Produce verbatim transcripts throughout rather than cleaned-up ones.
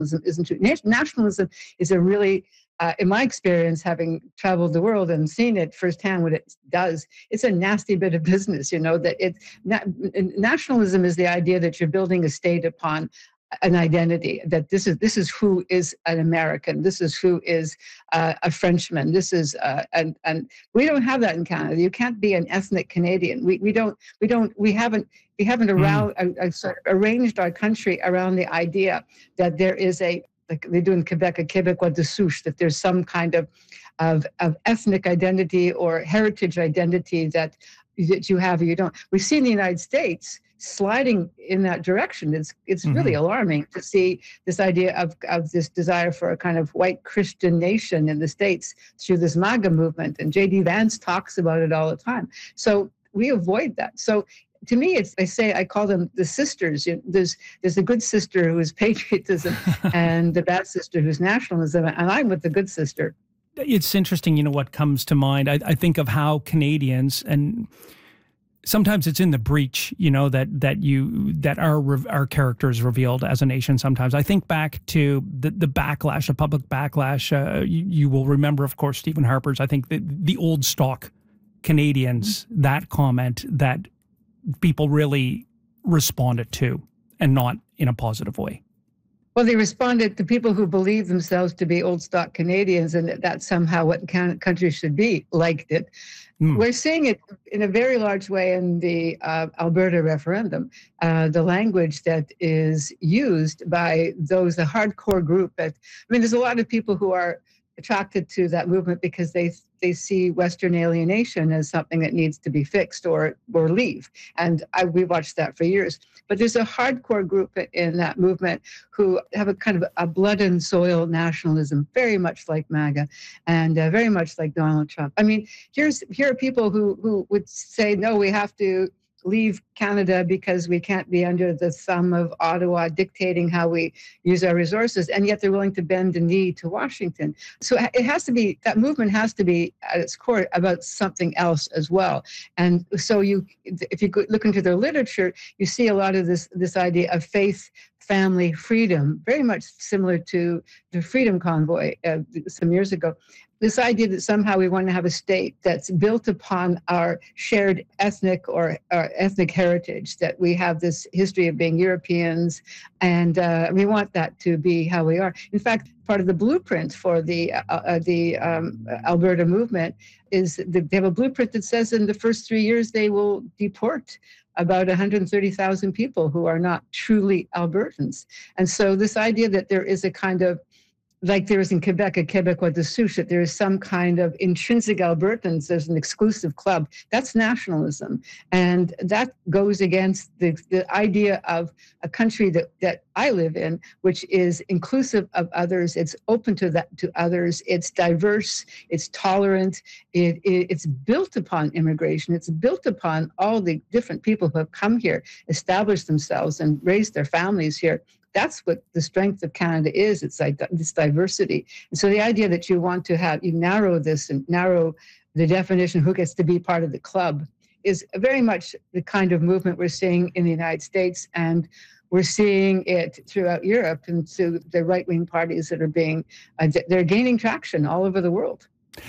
isn't true. Na- Nationalism is a really, uh, in my experience, having traveled the world and seen it firsthand, what it does, it's a nasty bit of business. You know that it na- nationalism is the idea that you're building a state upon an identity, that this is this is who is an American, this is who is uh, a Frenchman, this is uh, and and we don't have that in Canada. You can't be an ethnic Canadian. We we don't we don't we haven't we haven't around Mm. uh, uh, sort of arranged our country around the idea that there is a, like they do in Quebec, a Québécois de souche, that there's some kind of of of ethnic identity or heritage identity that that you have or you don't. We see in the United States sliding in that direction. It's it's Mm-hmm. really alarming to see this idea of, of this desire for a kind of white Christian nation in the States through this MAGA movement. And J D Vance talks about it all the time. So we avoid that. So to me, it's, I say, I call them the sisters. You know, there's there's a good sister who is patriotism and the bad sister who's nationalism. And I'm with the good sister. It's interesting, you know, what comes to mind. I, I think of how Canadians, and sometimes it's in the breach, you know, that that you that our our character is revealed as a nation. Sometimes I think back to the the backlash, the public backlash. Uh, you, you will remember, of course, Stephen Harper's. I think the the old stock Canadians, mm-hmm. that comment that people really responded to, and not in a positive way. Well, they responded to people who believe themselves to be old stock Canadians, and that that's somehow what can, countries should be, liked it. Mm. We're seeing it in a very large way in the uh, Alberta referendum. Uh, the language that is used by those, the hardcore group. That, I mean, there's a lot of people who are attracted to that movement because they they see Western alienation as something that needs to be fixed or or leave. And I, we watched that for years. But there's a hardcore group in that movement who have a kind of a blood and soil nationalism, very much like MAGA and uh, very much like Donald Trump. I mean, here's here are people who who would say, no, we have to leave Canada because we can't be under the thumb of Ottawa dictating how we use our resources, and yet they're willing to bend the knee to Washington. So it has to be, that movement has to be at its core about something else as well. And so you, if you look into their literature, you see a lot of this this idea of faith, family, freedom, very much similar to the Freedom Convoy uh, some years ago. This idea that somehow we want to have a state that's built upon our shared ethnic or our ethnic heritage, that we have this history of being Europeans, and uh, we want that to be how we are. In fact, part of the blueprint for the uh, uh, the um, Alberta movement is that they have a blueprint that says in the first three years they will deport about one hundred thirty thousand people who are not truly Albertans. And so this idea that there is a kind of, like there is in Quebec, a Québécois de souche, that there is some kind of intrinsic Albertans, there's an exclusive club, that's nationalism. And that goes against the, the idea of a country that, that I live in, which is inclusive of others, it's open to that to others, it's diverse, it's tolerant, it, it, it's built upon immigration, it's built upon all the different people who have come here, established themselves and raised their families here. That's what the strength of Canada is. It's like this diversity. And so the idea that you want to have, you narrow this and narrow the definition of who gets to be part of the club is very much the kind of movement we're seeing in the United States. And we're seeing it throughout Europe and to the right-wing parties that are being, uh, they're gaining traction all over the world.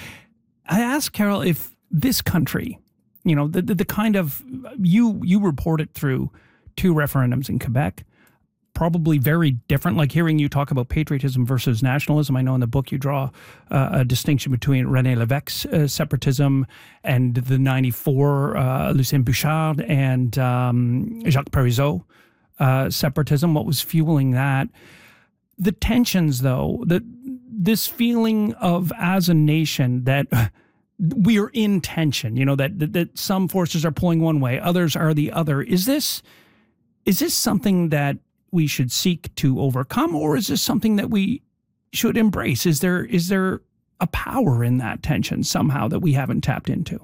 I asked Carol if this country, you know, the, the, the kind of, you, you reported through two referendums in Quebec, probably very different, like hearing you talk about patriotism versus nationalism. I know in the book you draw uh, a distinction between René Lévesque's uh, separatism and the ninety-four uh, Lucien Bouchard and um, Jacques Parizeau uh, separatism. What was fueling that? The tensions, though, that this feeling of, as a nation, that we are in tension, you know, that, that that some forces are pulling one way, others are the other. Is this is this something that we should seek to overcome, or is this something that we should embrace? Is there is there a power in that tension somehow that we haven't tapped into?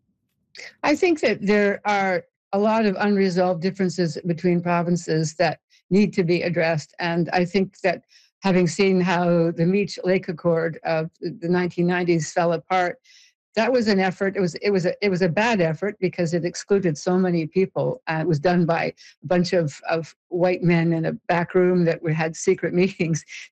I think that there are a lot of unresolved differences between provinces that need to be addressed. And I think that having seen how the Meech Lake Accord of the nineteen nineties fell apart, That was an effort. It was it was a it was a bad effort because it excluded so many people. Uh, it was done by a bunch of, of white men in a back room that we had secret meetings